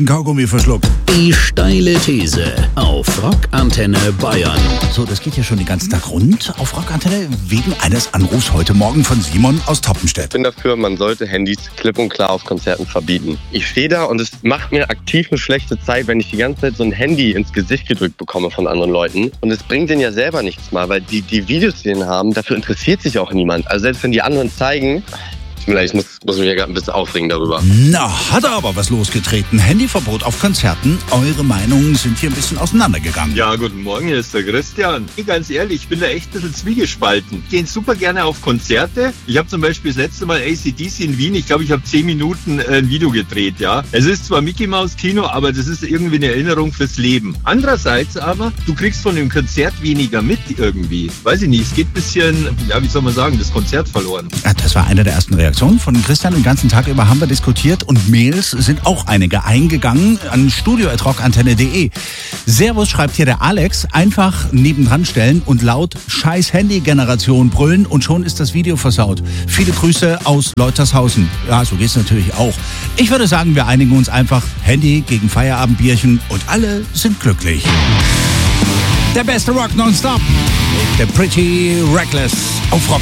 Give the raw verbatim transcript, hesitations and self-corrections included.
einen Kaugummi verschluckt. Die steile These auf Rockantenne Bayern. So, das geht ja schon den ganzen Tag rund auf Rockantenne wegen eines Anrufs heute Morgen von Simon aus Toppenstedt. Ich bin dafür, man sollte Handys klipp und klar auf Konzerten verbieten. Ich stehe da und es macht mir aktiv eine schlechte Zeit, wenn ich die ganze Zeit so ein Handy ins Gesicht gedrückt bekomme von anderen Leuten. Und es bringt denen ja selber nichts mal, weil die, die Videos, die sie haben, dafür interessiert sich auch niemand. Also selbst wenn die anderen zeigen... Ich muss, muss mich ja gerade ein bisschen aufregen darüber. Na, hat er aber was losgetreten. Handyverbot auf Konzerten. Eure Meinungen sind hier ein bisschen auseinandergegangen. Ja, guten Morgen, hier ist der Christian. Ganz ehrlich, ich bin da echt ein bisschen zwiegespalten. Ich gehe super gerne auf Konzerte. Ich habe zum Beispiel das letzte Mal A C D C in Wien, ich glaube, ich habe zehn Minuten äh, ein Video gedreht, ja. Es ist zwar Mickey Maus Kino, aber das ist irgendwie eine Erinnerung fürs Leben. Andererseits aber, du kriegst von dem Konzert weniger mit irgendwie. Weiß ich nicht, es geht ein bisschen, ja, wie soll man sagen, das Konzert verloren. Ja, das war eine der ersten Reaktionen von Christian. Den ganzen Tag über haben wir diskutiert und Mails sind auch einige eingegangen an studio at rockantenne punkt de. Servus, schreibt hier der Alex, einfach nebendran stellen und laut scheiß Handy-Generation brüllen und schon ist das Video versaut. Viele Grüße aus Leutershausen. Ja, so geht's natürlich auch. Ich würde sagen, wir einigen uns einfach Handy gegen Feierabendbierchen und alle sind glücklich. Der beste Rock nonstop. Der Pretty Reckless auf Rock.